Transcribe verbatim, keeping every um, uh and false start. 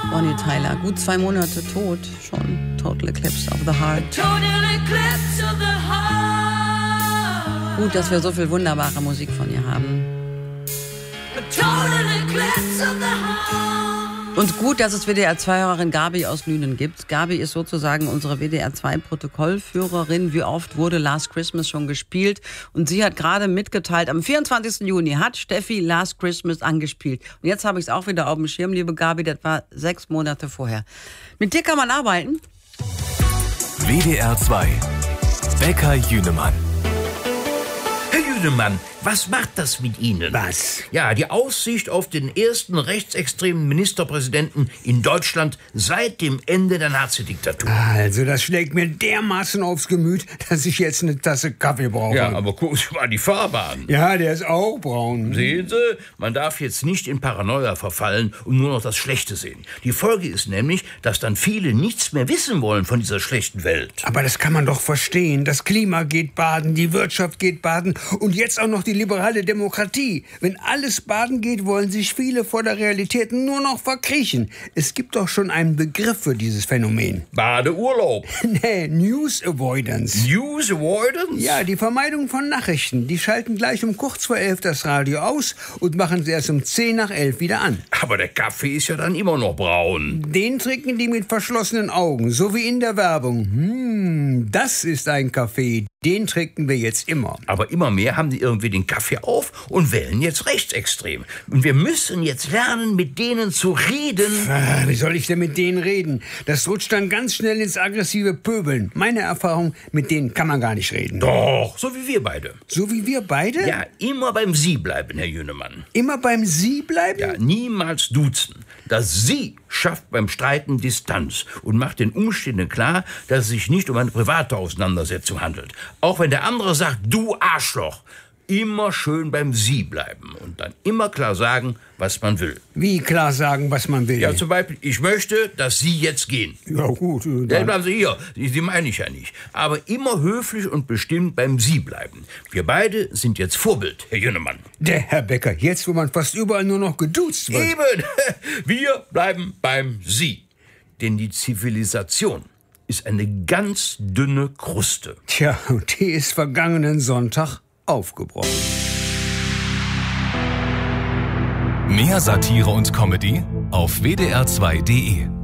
Bonnie Tyler, gut zwei Monate tot schon. Total Eclipse of the Heart. Total eclipse of the heart. Gut, dass wir so viel wunderbare Musik von ihr haben. A total eclipse of the heart. Und gut, dass es W D R zwei-Hörerin Gabi aus Lünen gibt. Gabi ist sozusagen unsere W D R zwei-Protokollführerin. Wie oft wurde Last Christmas schon gespielt? Und sie hat gerade mitgeteilt, am vierundzwanzigsten Juni hat Steffi Last Christmas angespielt. Und jetzt habe ich es auch wieder auf dem Schirm, liebe Gabi, das war sechs Monate vorher. Mit dir kann man arbeiten. W D R zwei. Becker Jünemann. Herr Jünemann, was macht das mit Ihnen? Was? Ja, die Aussicht auf den ersten rechtsextremen Ministerpräsidenten in Deutschland seit dem Ende der Nazidiktatur. Also, das schlägt mir dermaßen aufs Gemüt, dass ich jetzt eine Tasse Kaffee brauche. Ja, aber gucken Sie mal die Farbe an. Ja, der ist auch braun. Sehen Sie, man darf jetzt nicht in Paranoia verfallen und nur noch das Schlechte sehen. Die Folge ist nämlich, dass dann viele nichts mehr wissen wollen von dieser schlechten Welt. Aber das kann man doch verstehen. Das Klima geht baden, die Wirtschaft geht baden und jetzt auch noch die liberale Demokratie. Wenn alles baden geht, wollen sich viele vor der Realität nur noch verkriechen. Es gibt doch schon einen Begriff für dieses Phänomen. Badeurlaub. Nee, News Avoidance. News Avoidance? Ja, die Vermeidung von Nachrichten. Die schalten gleich um kurz vor elf das Radio aus und machen sie erst um zehn nach elf wieder an. Aber der Kaffee ist ja dann immer noch braun. Den trinken die mit verschlossenen Augen, so wie in der Werbung. Hm, das ist ein Kaffee. Den trinken wir jetzt immer. Aber immer mehr haben die irgendwie den Kaffee auf und wählen jetzt rechtsextrem. Und wir müssen jetzt lernen, mit denen zu reden. Ah, wie soll ich denn mit denen reden? Das rutscht dann ganz schnell ins aggressive Pöbeln. Meine Erfahrung, mit denen kann man gar nicht reden. Doch, so wie wir beide. So wie wir beide? Ja, immer beim Sie bleiben, Herr Jünemann. Immer beim Sie bleiben? Ja, niemals duzen. Das Sie schafft beim Streiten Distanz und macht den Umständen klar, dass es sich nicht um eine private Auseinandersetzung handelt. Auch wenn der andere sagt, du Arschloch. Immer schön beim Sie bleiben und dann immer klar sagen, was man will. Wie klar sagen, was man will? Ja, zum Beispiel, ich möchte, dass Sie jetzt gehen. Ja, gut. Dann. Ja, bleiben Sie hier. Sie meine ich ja nicht. Aber immer höflich und bestimmt beim Sie bleiben. Wir beide sind jetzt Vorbild, Herr Jünemann. Der Herr Becker, jetzt wo man fast überall nur noch geduzt wird. Eben. Wir bleiben beim Sie. Denn die Zivilisation ist eine ganz dünne Kruste. Tja, die ist vergangenen Sonntag aufgebrochen. Mehr Satire und Comedy auf w d r zwei punkt d e.